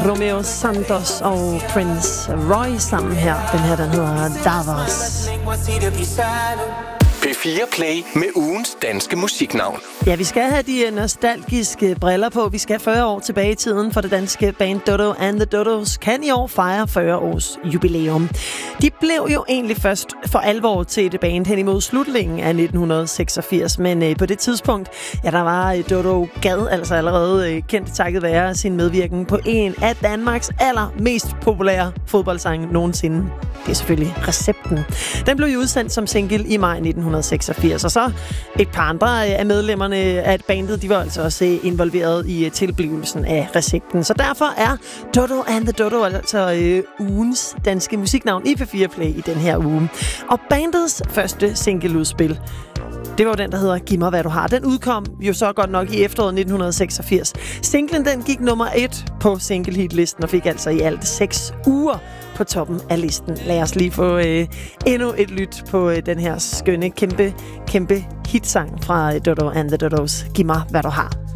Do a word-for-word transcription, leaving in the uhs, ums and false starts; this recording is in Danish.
Romeo Santos og Prince Roy sammen her. Den her, den hedder Davos. P fire Play med ugens danske musiknavn. Ja, vi skal have de nostalgiske briller på. Vi skal fyrre år tilbage i tiden, for det danske band Dodo and the Dodos kan i år fejre fyrre års jubilæum. De blev jo egentlig først for alvor til et band hen imod slutningen af nitten seksogfirs, men øh, på det tidspunkt, ja, der var øh, Dodo Gad altså allerede øh, kendt takket være sin medvirken på en af Danmarks allermest populære fodboldsange nogensinde. Det er selvfølgelig Recepten. Den blev jo udsendt som single i maj nitten seksogfirs, og så et par andre af medlemmerne af bandet, de var altså også involveret i tilblivelsen af Recepten. Så derfor er Dodo and the Dodo altså øh, ugens danske musiknavn i P fire Play i den her uge. Og bandets første singleudspil, det var jo den, der hedder Giv mig, hvad du har. Den udkom jo så godt nok i efteråret nitten seksogfirs. Singlen, den gik nummer et på single-hit-listen og fik altså i alt seks uger på toppen af listen. Lad os lige få øh, endnu et lyt på øh, den her skønne, kæmpe, kæmpe hitsang fra Dodo and the Dodos. Giv mig, hvad du har.